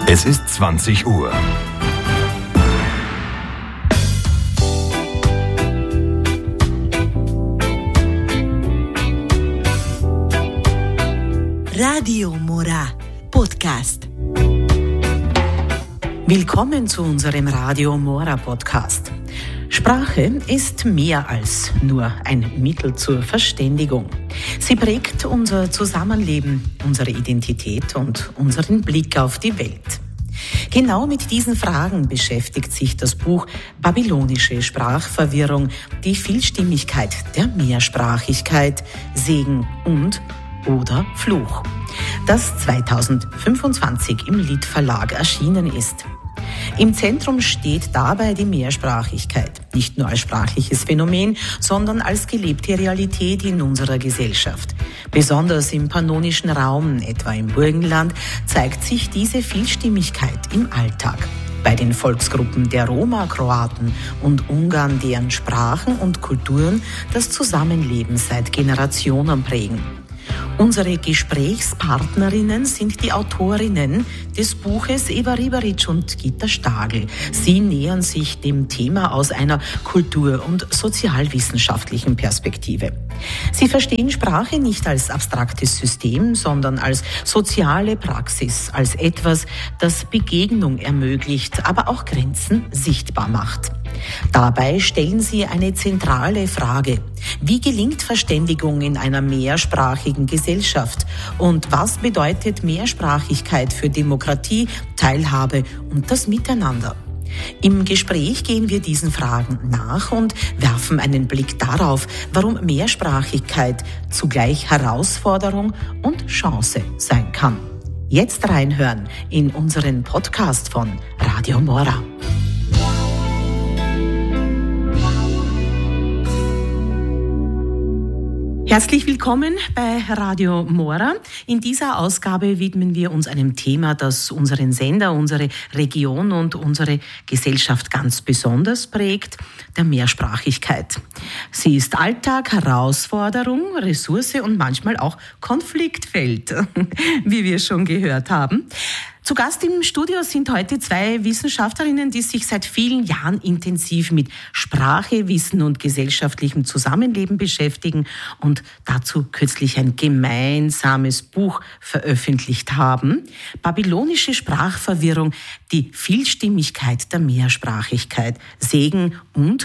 Es ist 20 Uhr. Radio Mora Podcast. Willkommen zu unserem Radio Mora Podcast. Sprache ist mehr als nur ein Mittel zur Verständigung. Sie prägt unser Zusammenleben, unsere Identität und unseren Blick auf die Welt. Genau mit diesen Fragen beschäftigt sich das Buch Babylonische Sprachverwirrung, die Vielstimmigkeit der Mehrsprachigkeit, Segen und oder Fluch, das 2025 im Lied Verlag erschienen ist. Im Zentrum steht dabei die Mehrsprachigkeit, nicht nur als sprachliches Phänomen, sondern als gelebte Realität in unserer Gesellschaft. Besonders im pannonischen Raum, etwa im Burgenland, zeigt sich diese Vielstimmigkeit im Alltag. Bei den Volksgruppen der Roma, Kroaten und Ungarn, deren Sprachen und Kulturen das Zusammenleben seit Generationen prägen. Unsere Gesprächspartnerinnen sind die Autorinnen des Buches Eva Ribaric und Gitta Stagl. Sie nähern sich dem Thema aus einer kultur- und sozialwissenschaftlichen Perspektive. Sie verstehen Sprache nicht als abstraktes System, sondern als soziale Praxis, als etwas, das Begegnung ermöglicht, aber auch Grenzen sichtbar macht. Dabei stellen sie eine zentrale Frage. Wie gelingt Verständigung in einer mehrsprachigen Gesellschaft? Und was bedeutet Mehrsprachigkeit für Demokratie, Teilhabe und das Miteinander? Im Gespräch gehen wir diesen Fragen nach und werfen einen Blick darauf, warum Mehrsprachigkeit zugleich Herausforderung und Chance sein kann. Jetzt reinhören in unseren Podcast von Radio Mora. Herzlich willkommen bei Radio Mora. In dieser Ausgabe widmen wir uns einem Thema, das unseren Sender, unsere Region und unsere Gesellschaft ganz besonders prägt, der Mehrsprachigkeit. Sie ist Alltag, Herausforderung, Ressource und manchmal auch Konfliktfeld, wie wir schon gehört haben. Zu Gast im Studio sind heute zwei Wissenschaftlerinnen, die sich seit vielen Jahren intensiv mit Sprache, Wissen und gesellschaftlichem Zusammenleben beschäftigen und dazu kürzlich ein gemeinsames Buch veröffentlicht haben. Babylonische Sprachverwirrung, die Vielstimmigkeit der Mehrsprachigkeit, Segen und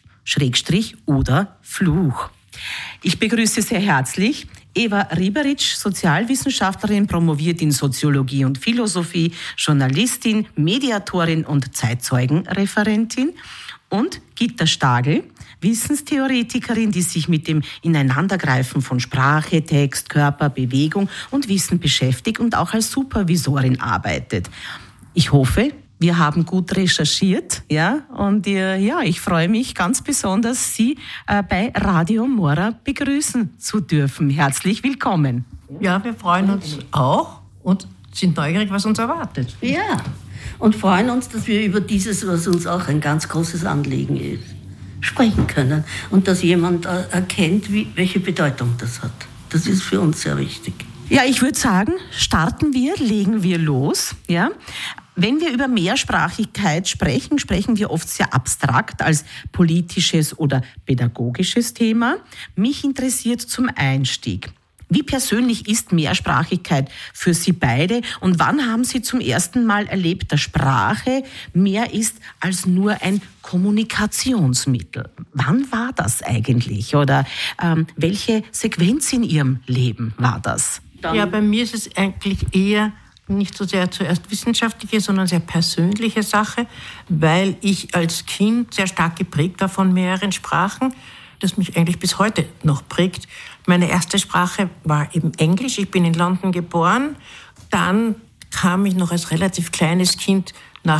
/ oder Fluch. Ich begrüße sehr herzlich Eva Ribaric, Sozialwissenschaftlerin, promoviert in Soziologie und Philosophie, Journalistin, Mediatorin und Zeitzeugenreferentin, und Gitta Stagl, Wissenstheoretikerin, die sich mit dem Ineinandergreifen von Sprache, Text, Körper, Bewegung und Wissen beschäftigt und auch als Supervisorin arbeitet. Ich hoffe, wir haben gut recherchiert, und ich freue mich ganz besonders, Sie bei Radio Mora begrüßen zu dürfen. Herzlich willkommen. Ja, wir freuen uns auch und sind neugierig, was uns erwartet. Ja, und freuen uns, dass wir über dieses, was uns auch ein ganz großes Anliegen ist, sprechen können und dass jemand erkennt, welche Bedeutung das hat. Das ist für uns sehr wichtig. Ja, ich würde sagen, legen wir los, ja. Wenn wir über Mehrsprachigkeit sprechen, sprechen wir oft sehr abstrakt als politisches oder pädagogisches Thema. Mich interessiert zum Einstieg: Wie persönlich ist Mehrsprachigkeit für Sie beide und wann haben Sie zum ersten Mal erlebt, dass Sprache mehr ist als nur ein Kommunikationsmittel? Wann war das eigentlich? Oder welche Sequenz in Ihrem Leben war das? Ja, bei mir ist es eigentlich eher nicht so sehr zuerst wissenschaftliche, sondern sehr persönliche Sache, weil ich als Kind sehr stark geprägt war von mehreren Sprachen, das mich eigentlich bis heute noch prägt. Meine erste Sprache war eben Englisch. Ich bin in London geboren. Dann kam ich noch als relativ kleines Kind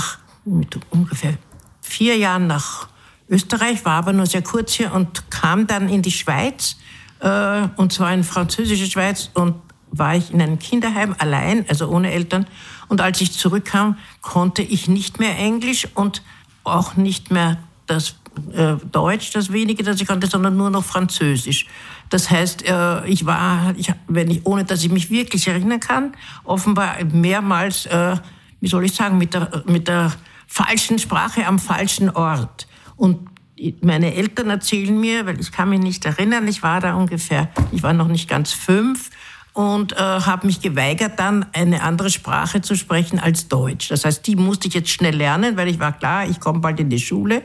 mit ungefähr 4 Jahren nach Österreich, war aber nur sehr kurz hier und kam dann in die Schweiz, und zwar in französische Schweiz, und war ich in einem Kinderheim allein, also ohne Eltern. Und als ich zurückkam, konnte ich nicht mehr Englisch und auch nicht mehr das Deutsch, das wenige, das ich konnte, sondern nur noch Französisch. Das heißt, ohne dass ich mich wirklich erinnern kann, offenbar mehrmals wie soll ich sagen, mit der falschen Sprache am falschen Ort. Und meine Eltern erzählen mir, weil ich kann mich nicht erinnern, ich war noch nicht ganz 5 und habe mich geweigert, dann eine andere Sprache zu sprechen als Deutsch. Das heißt, die musste ich jetzt schnell lernen, weil ich war klar, ich komme bald in die Schule.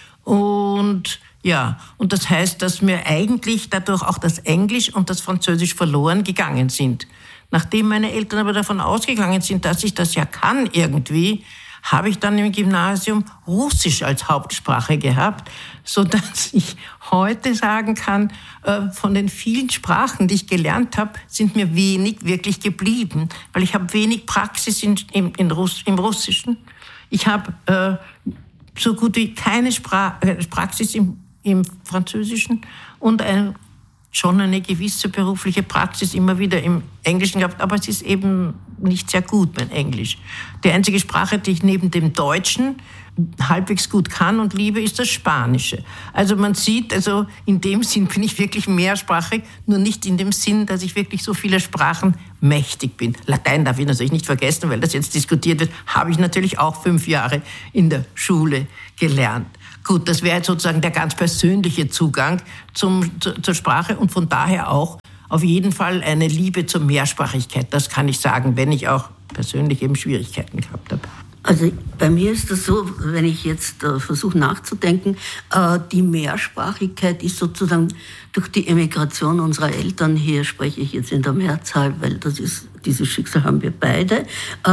Und das heißt, dass mir eigentlich dadurch auch das Englisch und das Französisch verloren gegangen sind. Nachdem meine Eltern aber davon ausgegangen sind, dass ich das ja kann irgendwie, habe ich dann im Gymnasium Russisch als Hauptsprache gehabt, sodass ich heute sagen kann, von den vielen Sprachen, die ich gelernt habe, sind mir wenig wirklich geblieben, weil ich habe wenig Praxis im Russischen. Ich habe so gut wie keine Praxis im Französischen und schon eine gewisse berufliche Praxis immer wieder im Englischen gehabt, aber es ist eben nicht sehr gut, mein Englisch. Die einzige Sprache, die ich neben dem Deutschen halbwegs gut kann und liebe, ist das Spanische. Also man sieht, in dem Sinn bin ich wirklich mehrsprachig, nur nicht in dem Sinn, dass ich wirklich so viele Sprachen mächtig bin. Latein darf ich natürlich nicht vergessen, weil das jetzt diskutiert wird, habe ich natürlich auch 5 Jahre in der Schule gelernt. Gut, das wäre jetzt sozusagen der ganz persönliche Zugang zur Sprache und von daher auch auf jeden Fall eine Liebe zur Mehrsprachigkeit. Das kann ich sagen, wenn ich auch persönlich eben Schwierigkeiten gehabt habe. Also bei mir ist das so, wenn ich jetzt versuche nachzudenken, die Mehrsprachigkeit ist sozusagen durch die Emigration unserer Eltern, hier spreche ich jetzt in der Mehrzahl, weil dieses Schicksal haben wir beide,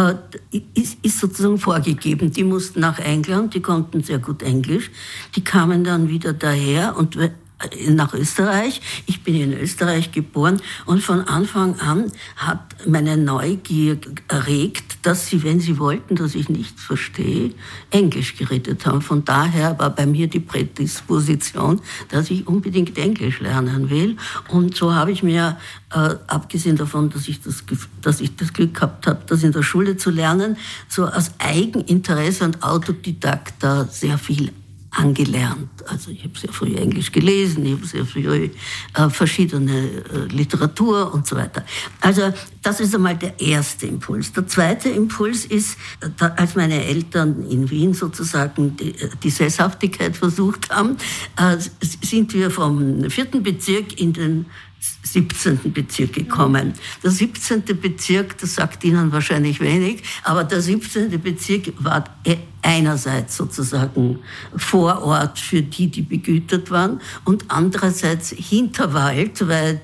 ist sozusagen vorgegeben. Die mussten nach England, die konnten sehr gut Englisch, die kamen dann wieder daher und nach Österreich. Ich bin in Österreich geboren und von Anfang an hat meine Neugier erregt, dass sie, wenn sie wollten, dass ich nichts verstehe, Englisch geredet haben. Von daher war bei mir die Prädisposition, dass ich unbedingt Englisch lernen will. Und so habe ich mir, abgesehen davon, dass ich das Glück gehabt habe, das in der Schule zu lernen, so aus Eigeninteresse und Autodidakt da sehr viel angelernt. Also ich habe sehr früh Englisch gelesen, ich habe sehr früh verschiedene Literatur und so weiter. Also das ist einmal der erste Impuls. Der zweite Impuls ist, als meine Eltern in Wien sozusagen die Sesshaftigkeit versucht haben, sind wir vom 4. Bezirk in den 17. Bezirk gekommen. Der 17. Bezirk, das sagt Ihnen wahrscheinlich wenig, aber der 17. Bezirk war einerseits sozusagen Vorort für die begütert waren und andererseits Hinterwald, weil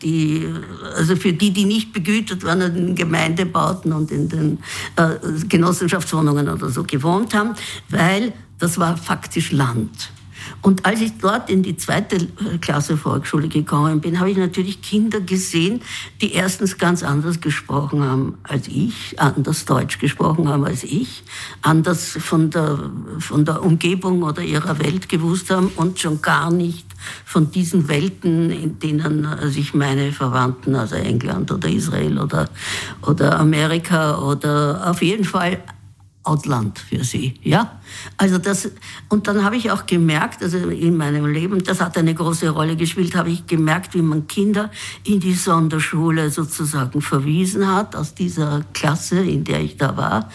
für die nicht begütert waren, in den Gemeindebauten und in den Genossenschaftswohnungen oder so gewohnt haben, weil das war faktisch Land. Und als ich dort in die 2. Klasse Volksschule gekommen bin, habe ich natürlich Kinder gesehen, die erstens ganz anders gesprochen haben als ich, anders Deutsch gesprochen haben als ich, anders von der Umgebung oder ihrer Welt gewusst haben und schon gar nicht von diesen Welten, in denen sich meine Verwandten, also England oder Israel oder Amerika oder auf jeden Fall Outland für sie, ja. Also und dann habe ich auch gemerkt, also in meinem Leben, das hat eine große Rolle gespielt, habe ich gemerkt, wie man Kinder in die Sonderschule sozusagen verwiesen hat, aus dieser Klasse, in der ich da war.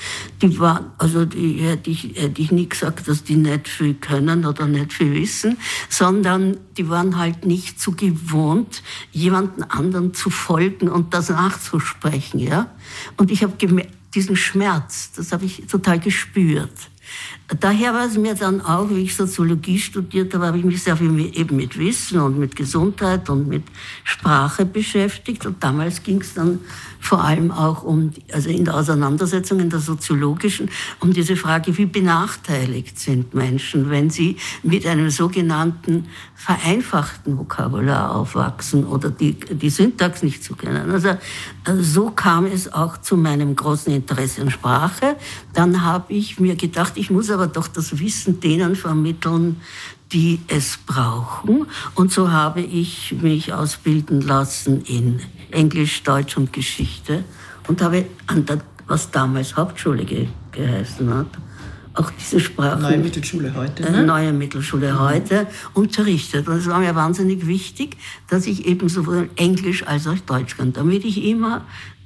Die hätte ich nie gesagt, dass die nicht viel können oder nicht viel wissen, sondern die waren halt nicht so gewohnt, jemanden anderen zu folgen und das nachzusprechen, ja. Und ich habe gemerkt, diesen Schmerz, das habe ich total gespürt. Daher war es mir dann auch, wie ich Soziologie studiert habe, habe ich mich sehr viel eben mit Wissen und mit Gesundheit und mit Sprache beschäftigt. Und damals ging es dann vor allem auch also in der Auseinandersetzung, in der soziologischen, um diese Frage, wie benachteiligt sind Menschen, wenn sie mit einem sogenannten vereinfachten Vokabular aufwachsen oder die Syntax nicht zu kennen. Also so kam es auch zu meinem großen Interesse an Sprache. Dann habe ich mir gedacht, ich muss aber doch das Wissen denen vermitteln, die es brauchen. Und so habe ich mich ausbilden lassen in Englisch, Deutsch und Geschichte und habe was damals Hauptschule geheißen hat, auch diese Sprachen... Neue Mittelschule heute, ne? Neue Mittelschule heute unterrichtet. Und es war mir wahnsinnig wichtig, dass ich eben sowohl Englisch als auch Deutsch kann, damit ich immer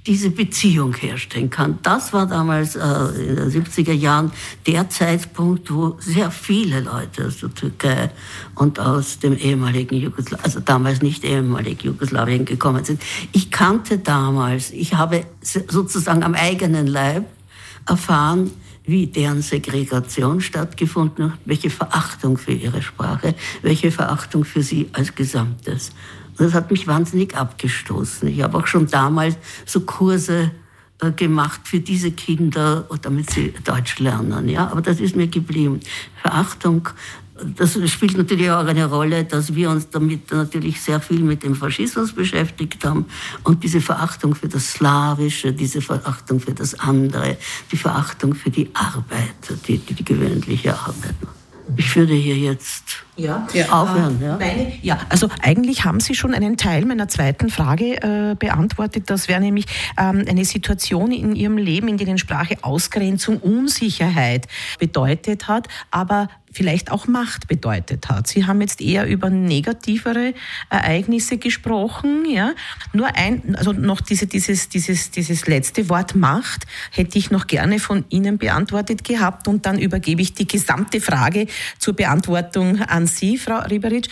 diese Beziehung herstellen kann. Das war damals in den 70er Jahren der Zeitpunkt, wo sehr viele Leute aus der Türkei und aus dem ehemaligen Jugoslawien, also damals nicht ehemalig Jugoslawien gekommen sind. Ich kannte damals, ich habe sozusagen am eigenen Leib erfahren, wie deren Segregation stattgefunden hat, welche Verachtung für ihre Sprache, welche Verachtung für sie als Gesamtes. Und das hat mich wahnsinnig abgestoßen. Ich habe auch schon damals so Kurse gemacht für diese Kinder, damit sie Deutsch lernen. Ja, aber das ist mir geblieben. Verachtung, das spielt natürlich auch eine Rolle, dass wir uns damit natürlich sehr viel mit dem Faschismus beschäftigt haben und diese Verachtung für das Slawische, diese Verachtung für das andere, die Verachtung für die Arbeit, die gewöhnliche Arbeit. Ich würde hier jetzt aufhören. Also eigentlich haben Sie schon einen Teil meiner zweiten Frage beantwortet. Das wäre nämlich eine Situation in Ihrem Leben, in der Sprache Ausgrenzung, Unsicherheit bedeutet hat, aber vielleicht auch Macht bedeutet hat. Sie haben jetzt eher über negativere Ereignisse gesprochen, ja. Noch dieses letzte Wort Macht hätte ich noch gerne von Ihnen beantwortet gehabt und dann übergebe ich die gesamte Frage zur Beantwortung an Sie, Frau Ribarić.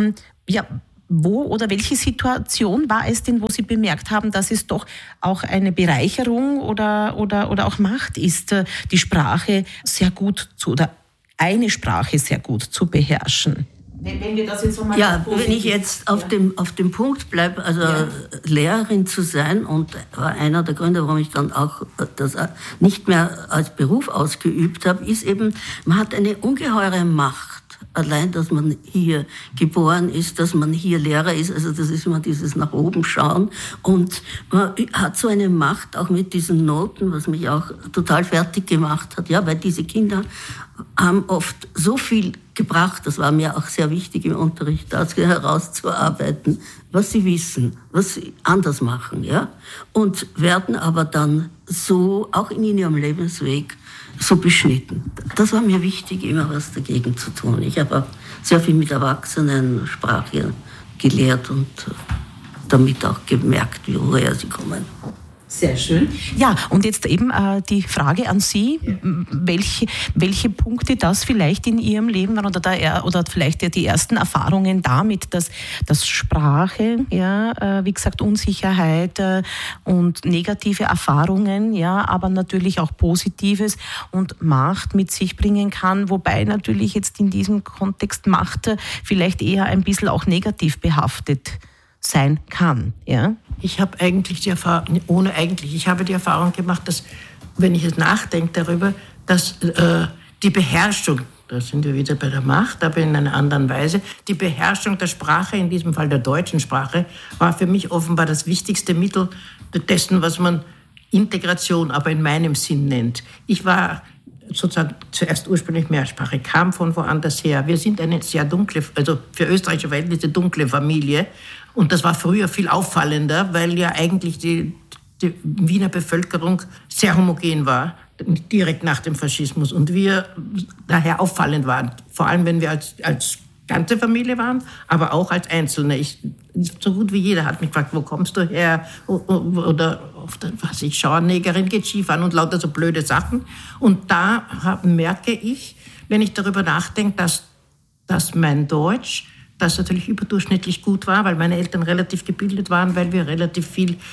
Wo oder welche Situation war es denn, wo Sie bemerkt haben, dass es doch auch eine Bereicherung oder auch Macht ist, die Sprache sehr gut eine Sprache sehr gut zu beherrschen? Wenn wir das jetzt so mal wenn ich jetzt auf dem Punkt bleibe, also Lehrerin zu sein, und war einer der Gründe, warum ich dann auch das nicht mehr als Beruf ausgeübt habe, ist eben, man hat eine ungeheure Macht. Allein, dass man hier geboren ist, dass man hier Lehrer ist, also das ist immer dieses nach oben schauen. Und man hat so eine Macht, auch mit diesen Noten, was mich auch total fertig gemacht hat. Ja, weil diese Kinder haben oft so viel gebracht, das war mir auch sehr wichtig im Unterricht, das herauszuarbeiten, was sie wissen, was sie anders machen, ja. Und werden aber dann so, auch in ihrem Lebensweg, so beschnitten. Das war mir wichtig, immer was dagegen zu tun. Ich habe auch sehr viel mit Erwachsenen Sprache gelehrt und damit auch gemerkt, woher sie kommen. Sehr schön. Ja, und jetzt eben die Frage an Sie, welche Punkte das vielleicht in Ihrem Leben waren oder vielleicht die ersten Erfahrungen damit, dass Sprache, wie gesagt, Unsicherheit und negative Erfahrungen, aber natürlich auch Positives und Macht mit sich bringen kann, wobei natürlich jetzt in diesem Kontext Macht vielleicht eher ein bisschen auch negativ behaftet sein kann, ja? Ich habe die Erfahrung gemacht, dass, wenn ich jetzt nachdenke darüber, dass die Beherrschung, da sind wir wieder bei der Macht, aber in einer anderen Weise, die Beherrschung der Sprache, in diesem Fall der deutschen Sprache, war für mich offenbar das wichtigste Mittel dessen, was man Integration aber in meinem Sinn nennt. Ich war sozusagen zuerst ursprünglich mehrsprachig, kam von woanders her. Wir sind eine sehr dunkle, also für österreichische Verhältnisse dunkle Familie. Und das war früher viel auffallender, weil ja eigentlich die Wiener Bevölkerung sehr homogen war, direkt nach dem Faschismus. Und wir daher auffallend waren, vor allem wenn wir als ganze Familie waren, aber auch als Einzelne. So gut wie jeder hat mich gefragt, wo kommst du her? Oder Schauernegerin, geht Skifahren und lauter so blöde Sachen. Und da merke ich, wenn ich darüber nachdenke, dass mein Deutsch, das natürlich überdurchschnittlich gut war, weil meine Eltern relativ gebildet waren, weil wir relativ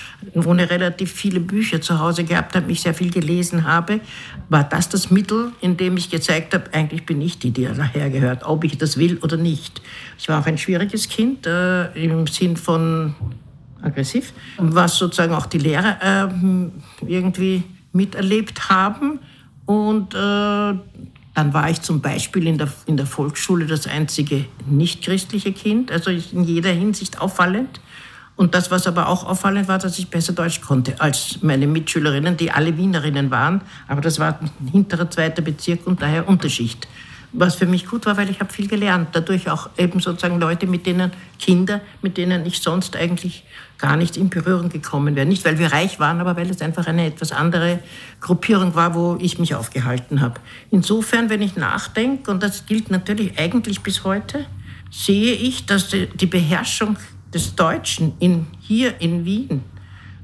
viele Bücher zu Hause gehabt haben, ich sehr viel gelesen habe, war das Mittel, in dem ich gezeigt habe, eigentlich bin ich die daher gehört, ob ich das will oder nicht. Ich war auch ein schwieriges Kind, im Sinn von aggressiv, was sozusagen auch die Lehrer irgendwie miterlebt haben. Und dann war ich zum Beispiel in der Volksschule das einzige nicht-christliche Kind, also in jeder Hinsicht auffallend. Und das, was aber auch auffallend war, dass ich besser Deutsch konnte als meine Mitschülerinnen, die alle Wienerinnen waren. Aber das war ein hinterer, zweiter Bezirk und daher Unterschicht. Was für mich gut war, weil ich habe viel gelernt. Dadurch auch eben sozusagen Kinder, mit denen ich sonst eigentlich gar nicht in Berührung gekommen wäre. Nicht, weil wir reich waren, aber weil es einfach eine etwas andere Gruppierung war, wo ich mich aufgehalten habe. Insofern, wenn ich nachdenke, und das gilt natürlich eigentlich bis heute, sehe ich, dass die Beherrschung des Deutschen hier in Wien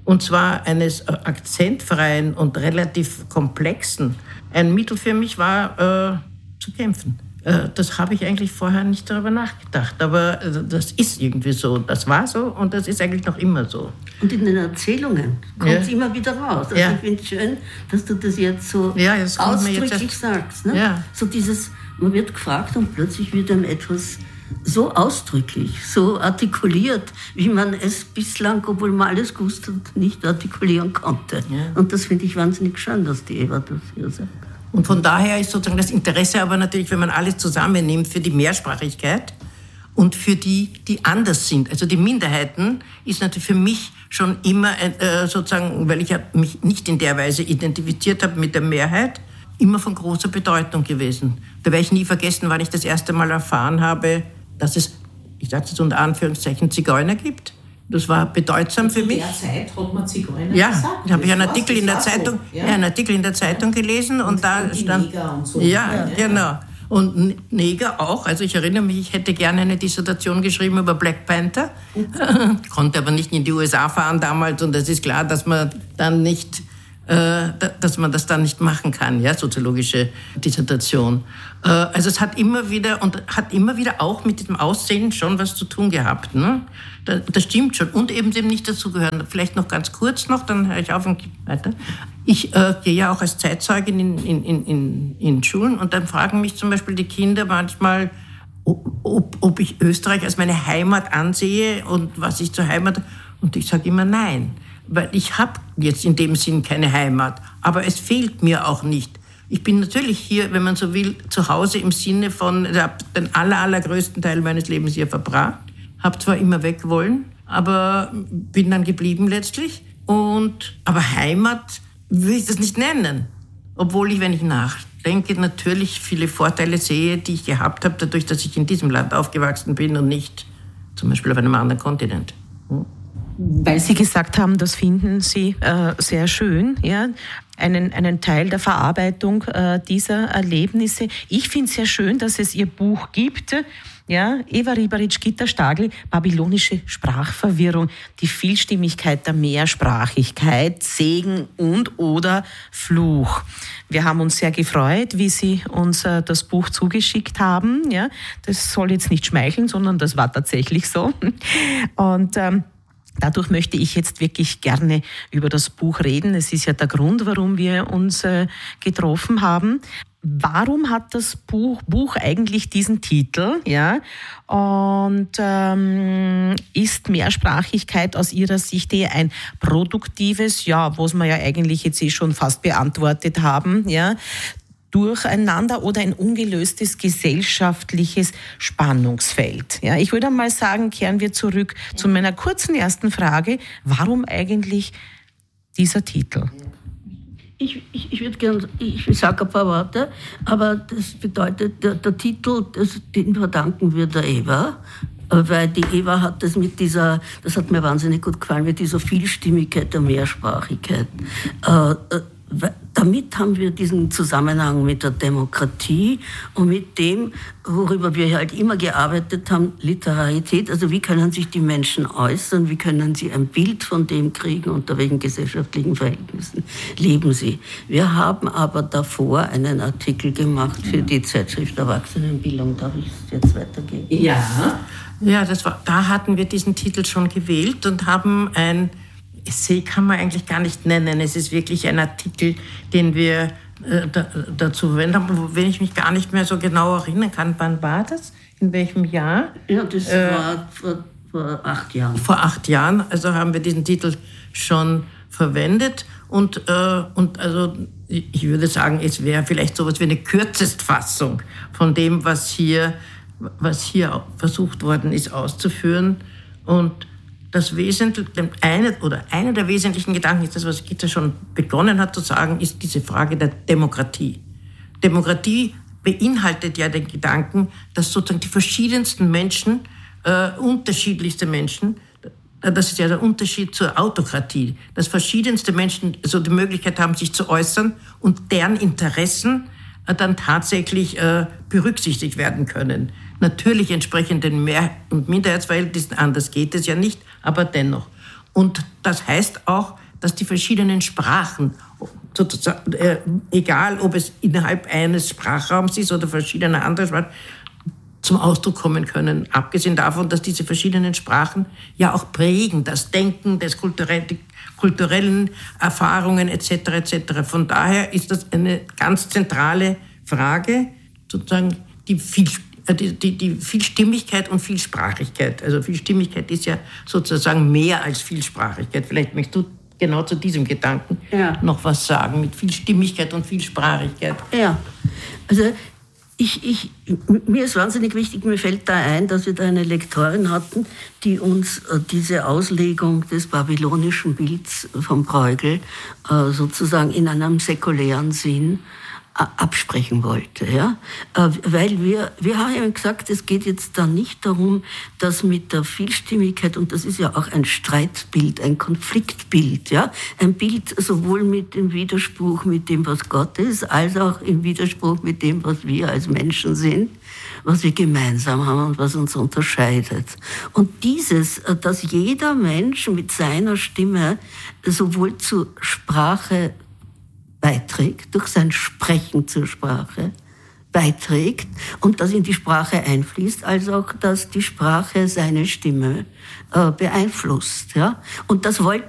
und zwar eines akzentfreien und relativ komplexen, ein Mittel für mich war, zu kämpfen. Das habe ich eigentlich vorher nicht darüber nachgedacht, aber das ist irgendwie so, das war so und das ist eigentlich noch immer so. Und in den Erzählungen kommt es immer wieder raus. Also ich finde es schön, dass du das jetzt so ausdrücklich sagst. Ne? Ja. So dieses, man wird gefragt und plötzlich wird einem etwas so ausdrücklich, so artikuliert, wie man es bislang, obwohl man alles gewusst hat, nicht artikulieren konnte. Ja. Und das finde ich wahnsinnig schön, dass die Eva das hier sagt. Und von daher ist sozusagen das Interesse aber natürlich, wenn man alles zusammennimmt, für die Mehrsprachigkeit und für die anders sind. Also die Minderheiten ist natürlich für mich schon immer sozusagen, weil ich mich nicht in der Weise identifiziert habe mit der Mehrheit, immer von großer Bedeutung gewesen. Da werde ich nie vergessen, wann ich das erste Mal erfahren habe, dass es, ich sage es unter Anführungszeichen, Zigeuner gibt. Das war bedeutsam für mich. In der Zeit hat man Zigeuner gesagt? Ja, da habe ich einen Artikel in der Zeitung gelesen und da stand... Neger und so. Ja, genau. Und Neger auch. Also ich erinnere mich, ich hätte gerne eine Dissertation geschrieben über Black Panther. Konnte aber nicht in die USA fahren damals und es ist klar, dass man dann nicht... dass man das dann nicht machen kann, ja, soziologische Dissertation. Also es hat immer wieder auch mit diesem Aussehen schon was zu tun gehabt. Ne? Das stimmt schon. Und eben nicht dazugehören. Vielleicht noch ganz kurz noch, dann höre ich auf und gehe weiter. Ich gehe ja auch als Zeitzeugin in Schulen und dann fragen mich zum Beispiel die Kinder manchmal, ob ich Österreich als meine Heimat ansehe und was ich zur Heimat... Und ich sage immer nein. Weil ich habe jetzt in dem Sinn keine Heimat, aber es fehlt mir auch nicht. Ich bin natürlich hier, wenn man so will, zu Hause im Sinne von, ich habe den allergrößten Teil meines Lebens hier verbracht, habe zwar immer weg wollen, aber bin dann geblieben letztlich. Aber Heimat will ich das nicht nennen, obwohl ich, wenn ich nachdenke, natürlich viele Vorteile sehe, die ich gehabt habe, dadurch, dass ich in diesem Land aufgewachsen bin und nicht zum Beispiel auf einem anderen Kontinent. Weil Sie gesagt haben, das finden Sie sehr schön, ja, einen Teil der Verarbeitung dieser Erlebnisse. Ich finde es sehr schön, dass es Ihr Buch gibt, ja, Eva Ribarić-Gitterstagl, Babylonische Sprachverwirrung, die Vielstimmigkeit der Mehrsprachigkeit, Segen und oder Fluch. Wir haben uns sehr gefreut, wie Sie uns das Buch zugeschickt haben. Ja, das soll jetzt nicht schmeicheln, sondern das war tatsächlich so. Und dadurch möchte ich jetzt wirklich gerne über das Buch reden. Es ist ja der Grund, warum wir uns getroffen haben. Warum hat das Buch eigentlich diesen Titel? Ja? Und ist Mehrsprachigkeit aus Ihrer Sicht eher ein produktives, ja, was wir ja eigentlich jetzt schon fast beantwortet haben, ja, Durcheinander oder ein ungelöstes gesellschaftliches Spannungsfeld? Ja, ich würde mal sagen, kehren wir zurück zu meiner kurzen ersten Frage. Warum eigentlich dieser Titel? Ich würde gerne, ich sage ein paar Worte, aber das bedeutet, der Titel, den verdanken wir der Eva, weil die Eva hat das das hat mir wahnsinnig gut gefallen, mit dieser Vielstimmigkeit der Mehrsprachigkeit. Damit haben wir diesen Zusammenhang mit der Demokratie und mit dem, worüber wir halt immer gearbeitet haben, Literarität. Also wie können sich die Menschen äußern, wie können sie ein Bild von dem kriegen, unter welchen gesellschaftlichen Verhältnissen leben sie. Wir haben aber davor einen Artikel gemacht für die Zeitschrift Erwachsenenbildung. Darf ich es jetzt weitergeben? Ja, da hatten wir diesen Titel schon gewählt und haben ein Essay kann man eigentlich gar nicht nennen. Es ist wirklich ein Artikel, den wir dazu verwendet haben, wenn ich mich gar nicht mehr so genau erinnern kann. Wann war das? In welchem Jahr? Ja, das war vor 8 Jahren. Vor 8 Jahren, also haben wir diesen Titel schon verwendet. Und also ich würde sagen, es wäre vielleicht sowas wie eine Kürzestfassung von dem, was hier versucht worden ist auszuführen. Und das Wesentliche, einer der wesentlichen Gedanken ist das, was Gitta schon begonnen hat zu sagen, ist diese Frage der Demokratie. Demokratie beinhaltet ja den Gedanken, dass sozusagen die verschiedensten Menschen, unterschiedlichste Menschen, das ist ja der Unterschied zur Autokratie, dass verschiedenste Menschen so die Möglichkeit haben, sich zu äußern und deren Interessen dann tatsächlich berücksichtigt werden können. Natürlich entsprechend den Mehr- und Minderheitsverhältnissen, anders geht es ja nicht, aber dennoch. Und das heißt auch, dass die verschiedenen Sprachen, sozusagen, egal ob es innerhalb eines Sprachraums ist oder verschiedener anderer Sprachen, zum Ausdruck kommen können. Abgesehen davon, dass diese verschiedenen Sprachen ja auch prägen, das Denken, die kulturellen Erfahrungen etc. etc. Von daher ist das eine ganz zentrale Frage, sozusagen die Vielstimmigkeit und Vielsprachigkeit. Also Vielstimmigkeit ist ja sozusagen mehr als Vielsprachigkeit. Vielleicht möchtest du genau zu diesem Gedanken noch was sagen, mit Vielstimmigkeit und Vielsprachigkeit. Ja, also mir ist wahnsinnig wichtig, mir fällt da ein, dass wir da eine Lektorin hatten, die uns diese Auslegung des babylonischen Bilds vom Bruegel sozusagen in einem säkulären Sinn absprechen wollte. Ja? Weil wir haben ja gesagt, es geht jetzt da nicht darum, dass mit der Vielstimmigkeit, und das ist ja auch ein Streitbild, ein Konfliktbild, ja? Ein Bild sowohl mit dem Widerspruch mit dem, was Gott ist, als auch im Widerspruch mit dem, was wir als Menschen sind, was wir gemeinsam haben und was uns unterscheidet. Und dieses, dass jeder Mensch mit seiner Stimme sowohl zur Sprache beiträgt, durch sein Sprechen zur Sprache beiträgt und das in die Sprache einfließt, als auch, dass die Sprache seine Stimme beeinflusst. Ja? Und das wollten